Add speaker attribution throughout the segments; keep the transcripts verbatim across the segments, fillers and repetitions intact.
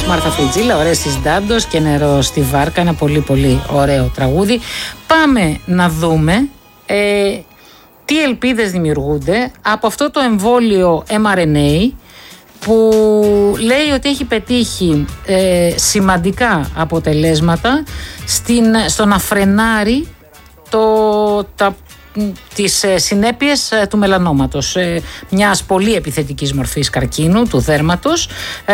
Speaker 1: Μάρθα Φριτζίλα, ωραίες της Ντάντος και Νερό στη Βάρκα, ένα πολύ πολύ ωραίο τραγούδι. Πάμε να δούμε ε, τι ελπίδες δημιουργούνται από αυτό το εμβόλιο εμ αρ εν έι που λέει ότι έχει πετύχει ε, σημαντικά αποτελέσματα στην, στο να φρενάρει το, τα, τις ε, συνέπειες ε, του μελανόματος, ε, μιας πολύ επιθετικής μορφής καρκίνου του δέρματος.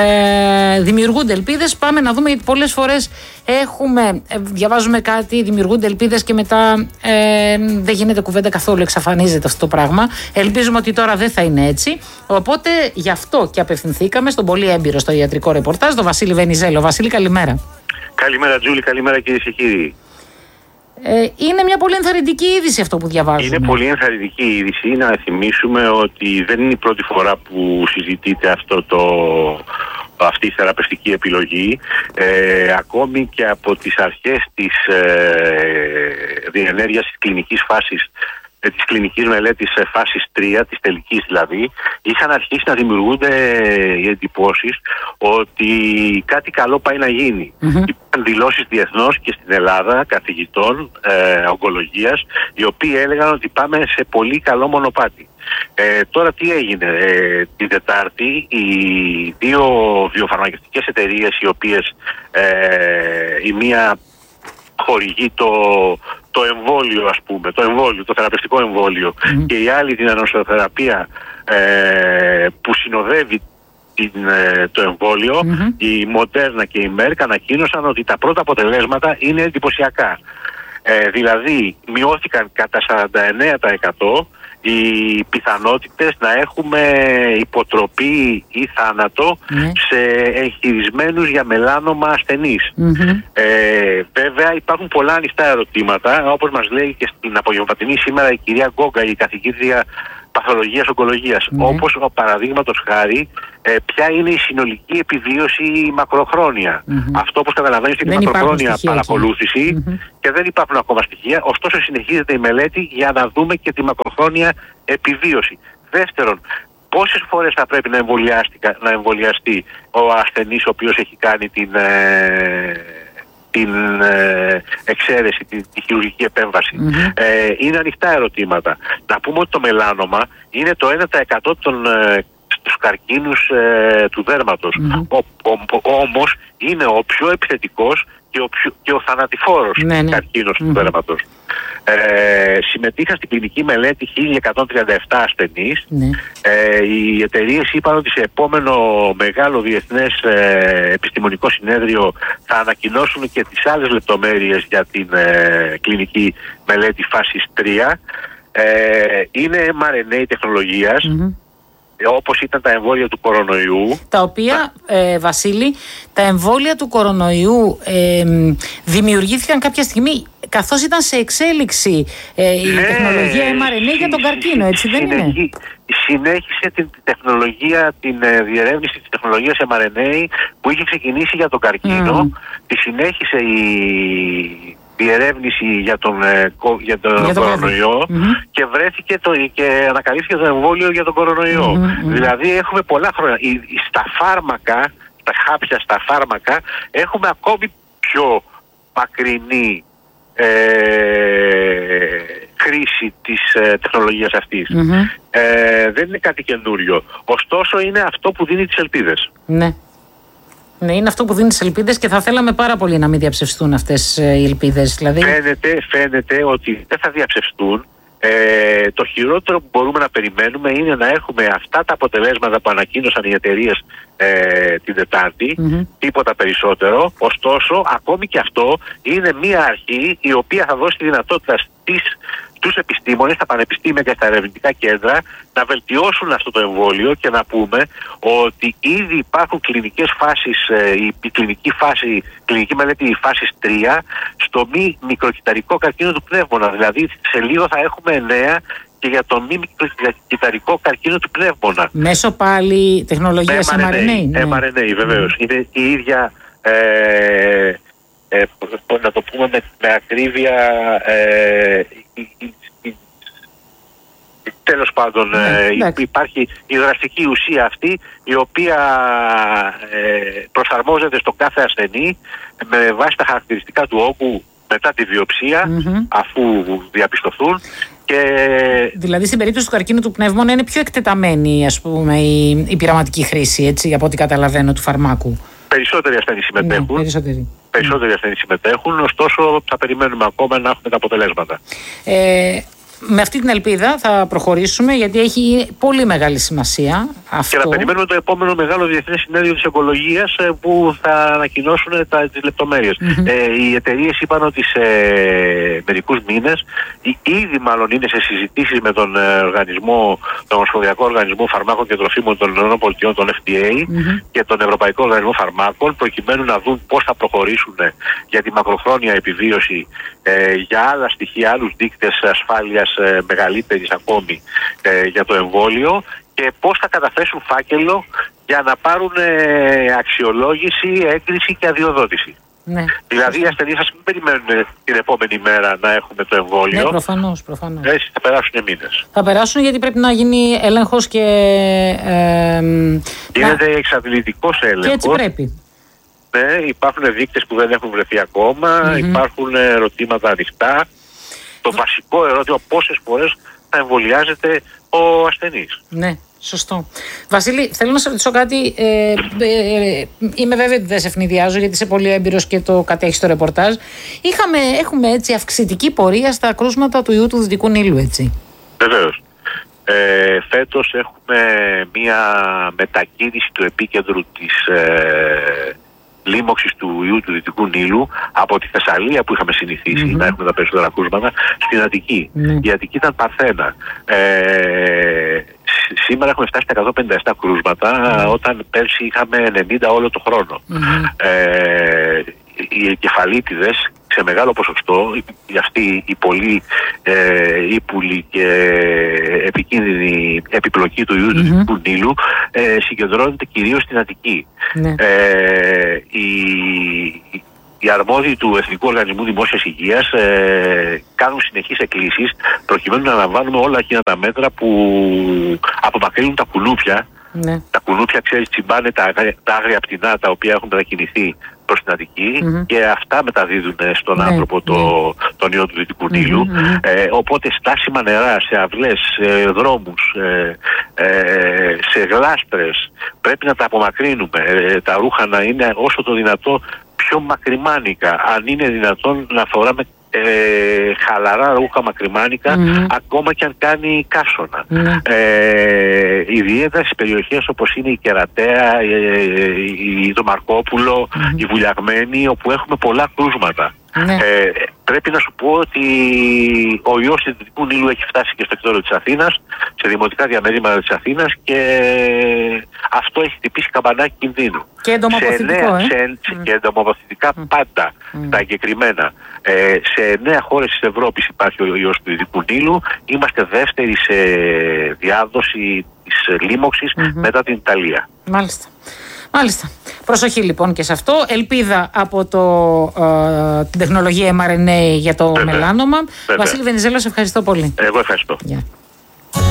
Speaker 1: Ε, δημιουργούνται ελπίδες. Πάμε να δούμε, γιατί πολλές φορές έχουμε, ε, διαβάζουμε κάτι, δημιουργούνται ελπίδες και μετά ε, δεν γίνεται κουβέντα καθόλου, εξαφανίζεται αυτό το πράγμα. Ελπίζουμε ότι τώρα δεν θα είναι έτσι. Οπότε γι' αυτό και απευθυνθήκαμε στον πολύ έμπειρο στο ιατρικό ρεπορτάζ, τον Βασίλη Βενιζέλο. Βασίλη, καλημέρα.
Speaker 2: Καλημέρα Τζούλη, καλημέρα κυρίες και κύριοι.
Speaker 1: Ε, είναι μια πολύ ενθαρρυντική είδηση αυτό που διαβάζουμε.
Speaker 2: Είναι πολύ ενθαρρυντική είδηση. Να θυμίσουμε ότι δεν είναι η πρώτη φορά που συζητείται αυτό το, αυτή η θεραπευτική επιλογή. Ε, ακόμη και από τις αρχές της ε, διενέργειας της κλινικής φάσης, της κλινικής μελέτης σε φάσης τρία, της τελικής δηλαδή, είχαν αρχίσει να δημιουργούνται οι εντυπώσεις ότι κάτι καλό πάει να γίνει. Mm-hmm. Υπήρχαν δηλώσεις διεθνώς και στην Ελλάδα καθηγητών ε, ογκολογίας, οι οποίοι έλεγαν ότι πάμε σε πολύ καλό μονοπάτι. Ε, τώρα τι έγινε? Ε, την Τετάρτη οι δύο βιοφαρμακευτικές εταιρείες, οι οποίες ε, η μία χορηγεί το, το εμβόλιο, ας πούμε, το εμβόλιο, το θεραπευτικό εμβόλιο, mm. και η άλλη την ανοσοθεραπεία ε, που συνοδεύει την, ε, το εμβόλιο, mm-hmm. η Moderna και η Merck ανακοίνωσαν ότι τα πρώτα αποτελέσματα είναι εντυπωσιακά. Ε, δηλαδή μειώθηκαν κατά σαράντα εννέα τοις εκατό οι πιθανότητες να έχουμε υποτροπή ή θάνατο mm. σε εγχειρισμένους για μελάνομα ασθενείς. Mm-hmm. Ε, βέβαια υπάρχουν πολλά ανοιχτά ερωτήματα, όπως μας λέει και στην απογευματινή σήμερα η κυρία Γκόγκα, η καθηγήτρια παθολογίας ογκολογίας, mm. όπως ο παραδείγματος χάρη ε, ποια είναι η συνολική επιβίωση μακροχρόνια. Mm-hmm. Αυτό, όπως καταλαβαίνεις, είναι η μακροχρόνια παρακολούθηση mm-hmm. και δεν υπάρχουν ακόμα στοιχεία, ωστόσο συνεχίζεται η μελέτη για να δούμε και τη μακροχρόνια επιβίωση. Δεύτερον, πόσες φορές θα πρέπει να εμβολιαστεί, να εμβολιαστεί ο ασθενής ο οποίος έχει κάνει την, ε, την ε, εξαίρεση, τη, τη χειρουργική επέμβαση. Mm-hmm. Ε, είναι ανοιχτά ερωτήματα. Να πούμε ότι το μελάνομα είναι το ένα τοις εκατό των ε, στους καρκίνους ε, του δέρματος. Mm-hmm. Ο, ο, ο, όμως είναι ο πιο επιθετικός και ο, πιο, και ο θανατηφόρος ναι, ναι. καρκίνος mm-hmm. του δέρματος. Ε, συμμετείχαν στην κλινική μελέτη χίλια εκατόν τριάντα επτά ασθενείς. Ναι. Ε, οι εταιρείες είπαν ότι σε επόμενο μεγάλο διεθνές ε, επιστημονικό συνέδριο θα ανακοινώσουν και τις άλλες λεπτομέρειες για την ε, κλινική μελέτη φάσης τρία. Ε, είναι εμ αρ εν έι τεχνολογίας, mm-hmm. όπως ήταν τα εμβόλια του κορονοϊού. Τα οποία, ε, Βασίλη, τα εμβόλια του κορονοϊού ε, δημιουργήθηκαν κάποια στιγμή καθώς ήταν σε εξέλιξη ε, η ναι, τεχνολογία εμ αρ εν έι για τον καρκίνο, έτσι δεν είναι? Συνέχισε την τεχνολογία, την ε, διερεύνηση της τεχνολογίας εμ αρ εν έι που είχε ξεκινήσει για τον καρκίνο. Mm. Τη συνέχισε η διερεύνηση για τον, ε, για τον για κορονοϊό mm-hmm. και βρέθηκε το, και ανακαλύφθηκε το εμβόλιο για τον κορονοϊό. Mm-hmm. Δηλαδή έχουμε πολλά χρόνια. Η, η, στα φάρμακα, στα χάπια, στα φάρμακα έχουμε ακόμη πιο μακρινή ε, χρήση της ε, τεχνολογίας αυτής. Mm-hmm. Ε, δεν είναι κάτι καινούριο. Ωστόσο είναι αυτό που δίνει τις ελπίδες. Ναι. Ναι, είναι αυτό που δίνει τις ελπίδες και θα θέλαμε πάρα πολύ να μην διαψευστούν αυτές οι ελπίδες. Δηλαδή... Φαίνεται, φαίνεται ότι δεν θα διαψευστούν. Ε, το χειρότερο που μπορούμε να περιμένουμε είναι να έχουμε αυτά τα αποτελέσματα που ανακοίνωσαν οι εταιρείες ε, την Τετάρτη, mm-hmm. τίποτα περισσότερο. Ωστόσο, ακόμη και αυτό είναι μία αρχή η οποία θα δώσει τη δυνατότητα στις τους επιστήμονες, στα πανεπιστήμια και στα ερευνητικά κέντρα να βελτιώσουν αυτό το εμβόλιο και να πούμε ότι ήδη υπάρχουν κλινικές φάσεις, η κλινική φάση, κλινική μελέτη η φάσης τρία στο μη μικροκυταρικό καρκίνο του πνεύμονα. Δηλαδή σε λίγο θα έχουμε εννέα και για το μη μικροκυταρικό καρκίνο του πνεύμονα. Μέσω πάλι τεχνολογίας εμ αρ εν έι. εμ αρ εν έι, βεβαίως. Mm. Είναι η ίδια, ε, ε, να το πούμε με, με ακρίβεια, ε, η, η, η, Τέλος πάντων,
Speaker 1: ναι,
Speaker 2: ε, υπάρχει η δραστική ουσία αυτή, η οποία ε, προσαρμόζεται στο κάθε ασθενή με βάση τα χαρακτηριστικά του όγκου μετά τη βιοψία, mm-hmm. αφού διαπιστωθούν. Και...
Speaker 1: Δηλαδή στην περίπτωση του καρκίνου του πνεύμονα είναι πιο εκτεταμένη, ας πούμε, η, η πειραματική χρήση, έτσι, από ό,τι καταλαβαίνω, του φαρμάκου.
Speaker 2: Περισσότεροι ασθενείς συμμετέχουν.
Speaker 1: Ναι, περισσότεροι.
Speaker 2: Περισσότεροι ασθενείς συμμετέχουν, ωστόσο θα περιμένουμε ακόμα να έχουμε τα αποτελέσματα.
Speaker 1: Ε, με αυτή την ελπίδα θα προχωρήσουμε, γιατί έχει πολύ μεγάλη σημασία αυτό.
Speaker 2: Και να περιμένουμε το επόμενο μεγάλο διεθνές συνέδριο της ογκολογίας που θα ανακοινώσουν τα, τις λεπτομέρειες. Mm-hmm. Ε, οι εταιρείες είπαν ότι σε μερικούς μήνες, ήδη μάλλον είναι σε συζητήσεις με τον οργανισμό, τον Ομοσπονδιακό Οργανισμό Φαρμάκων και Τροφίμων των ΗΠΑ, τον Εφ ντι έι, mm-hmm. και τον Ευρωπαϊκό Οργανισμό Φαρμάκων, προκειμένου να δουν πώς θα προχωρήσουν για τη μακροχρόνια επιβίωση, ε, για άλλα στοιχεία, άλλους δείκτες ασφάλειας ε, μεγαλύτερης ακόμη ε, για το εμβόλιο, και πώς θα καταθέσουν φάκελο για να πάρουν ε, αξιολόγηση, έγκριση και αδειοδότηση.
Speaker 1: Ναι.
Speaker 2: Δηλαδή οι ασθενείς ας μην περιμένουν την επόμενη μέρα να έχουμε το εμβόλιο.
Speaker 1: Ναι, προφανώς, προφανώς.
Speaker 2: Έτσι θα περάσουν μήνες.
Speaker 1: Θα περάσουν, γιατί πρέπει να γίνει έλεγχος και... Ε,
Speaker 2: Γίνεται να... εξαντλητικός έλεγχος.
Speaker 1: Και έτσι πρέπει.
Speaker 2: Ναι, υπάρχουν δείκτες που δεν έχουν βρεθεί ακόμα, mm-hmm. υπάρχουν ερωτήματα ανοιχτά. Το βασικό ερώτημα, πόσες φορές θα εμβολιάζεται ο ασθενής.
Speaker 1: Ναι, σωστό. Βασίλη, θέλω να σε ρωτήσω κάτι. Ε, ε, είμαι βέβαιη ότι δεν σε ευνηδιάζω, γιατί είσαι πολύ έμπειρος και το κατέχεις το ρεπορτάζ. Είχαμε, έχουμε έτσι αυξητική πορεία στα κρούσματα του ιού του Δυτικού Νείλου, έτσι.
Speaker 2: Βεβαίως. Ε, φέτος έχουμε μία μετακίνηση του επίκεντρου της ε, λίμωξης του ιού του Δυτικού Νείλου από τη Θεσσαλία, που είχαμε συνηθίσει mm-hmm. να έχουμε τα περισσότερα κρούσματα, στην Αττική. Mm-hmm. Η Αττική ήταν παρθένα. Ε, σήμερα έχουμε φτάσει στα εκατόν πενήντα επτά κρούσματα, mm-hmm. όταν πέρσι είχαμε ενενήντα όλο το χρόνο. Mm-hmm. Ε, οι εγκεφαλίτιδες σε μεγάλο ποσοστό, αυτή η πολύ ε, ύπουλη και επικίνδυνη επιπλοκή του ιού του Δυτικού mm-hmm. Νείλου, ε, συγκεντρώνεται κυρίως στην Αττική. Mm-hmm. Ε, οι, οι αρμόδιοι του Εθνικού Οργανισμού Δημόσιας Υγείας ε, κάνουν συνεχείς εκκλήσεις προκειμένου να αναλαμβάνουμε όλα εκείνα τα μέτρα που απομακρύνουν τα κουνούπια. Ναι. Τα κουνούπια, ξέρεις, τσιμπάνε τα, τα άγρια πτηνά τα οποία έχουν μετακινηθεί προς την Αττική mm-hmm. και αυτά μεταδίδουν στον ναι, άνθρωπο το, ναι. τον ιό του Δυτικού Νείλου. Mm-hmm. Ε, οπότε στάσιμα νερά σε αυλές, σε δρόμους, ε, ε, σε γλάστρες πρέπει να τα απομακρύνουμε. Ε, τα ρούχα να είναι όσο το δυνατό πιο μακριμάνικα. Αν είναι δυνατόν να φοράμε Ε, χαλαρά ρούχα μακριμάνικα, mm-hmm. ακόμα και αν κάνει καύσωνα. Mm-hmm. Ε, ιδιαίτερα σε περιοχές όπως είναι η Κερατέα, η, η, το Μαρκόπουλο, mm-hmm. η Βουλιαγμένη, όπου έχουμε πολλά κρούσματα. Mm-hmm. Ε, πρέπει να σου πω ότι ο ιός του Δυτικού Νείλου έχει φτάσει και στο εκτόριο της Αθήνας, σε δημοτικά διαμερίσματα της Αθήνας, και αυτό έχει χτυπήσει καμπανάκι κινδύνου.
Speaker 1: Και εντομοποθητικό, ε.
Speaker 2: σε, mm. Και εντομοποθητικά mm. πάντα mm. τα εγκεκριμένα. Ε, σε εννέα χώρες της Ευρώπης υπάρχει ο ιός του Δυτικού Νείλου. Είμαστε δεύτεροι σε διάδοση της λίμωξης mm-hmm. μετά την Ιταλία.
Speaker 1: Μάλιστα. Μάλιστα. Προσοχή λοιπόν και σε αυτό. Ελπίδα από το, ε, την τεχνολογία εμ αρ εν έι για το
Speaker 2: Βέβαια.
Speaker 1: μελάνωμα.
Speaker 2: Βέβαια.
Speaker 1: Βασίλη Βενιζέλο, σε ευχαριστώ πολύ.
Speaker 2: Εγώ ευχαριστώ.
Speaker 1: Yeah.